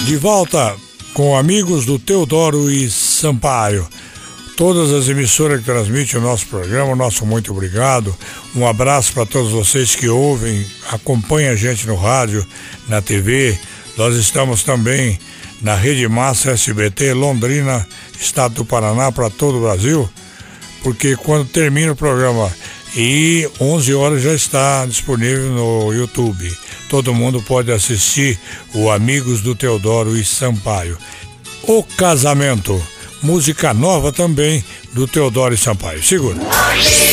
De volta com amigos do Teodoro e Sampaio. Todas as emissoras que transmitem o nosso programa, nosso muito obrigado. Um abraço para todos vocês que ouvem, acompanham a gente no rádio, na TV. Nós estamos também na Rede Massa SBT, Londrina, Estado do Paraná, para todo o Brasil, porque quando termina o programa e 11 horas já está disponível no YouTube. Todo mundo pode assistir o Amigos do Teodoro e Sampaio. O Casamento, música nova também do Teodoro e Sampaio. Segura.